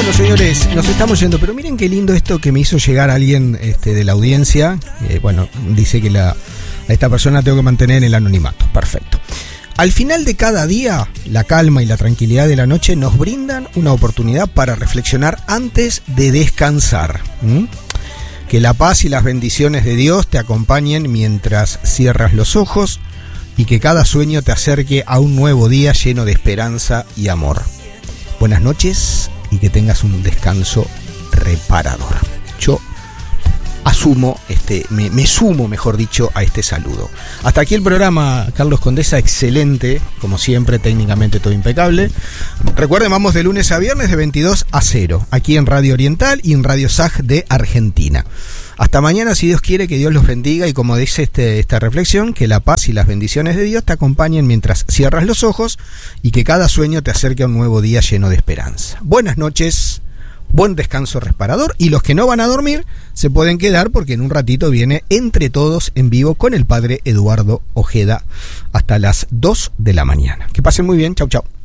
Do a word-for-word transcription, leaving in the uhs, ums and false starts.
Bueno, señores, nos estamos yendo, pero miren qué lindo esto que me hizo llegar alguien este, de la audiencia. Eh, bueno, dice que la, a esta persona tengo que mantener el anonimato. Perfecto. Al final de cada día, la calma y la tranquilidad de la noche nos brindan una oportunidad para reflexionar antes de descansar. ¿Mm? Que la paz y las bendiciones de Dios te acompañen mientras cierras los ojos y que cada sueño te acerque a un nuevo día lleno de esperanza y amor. Buenas noches y que tengas un descanso reparador. Yo asumo, este, me, me sumo, mejor dicho, a este saludo. Hasta aquí el programa, Carlos Condesa, excelente, como siempre, técnicamente todo impecable. Recuerden, vamos de lunes a viernes de veintidós a cero, aquí en Radio Oriental y en Radio S A G de Argentina. Hasta mañana, si Dios quiere, que Dios los bendiga y como dice este, esta reflexión, que la paz y las bendiciones de Dios te acompañen mientras cierras los ojos y que cada sueño te acerque a un nuevo día lleno de esperanza. Buenas noches, buen descanso reparador y los que no van a dormir se pueden quedar porque en un ratito viene Entre Todos en vivo con el padre Eduardo Ojeda hasta las dos de la mañana. Que pasen muy bien, chau chau.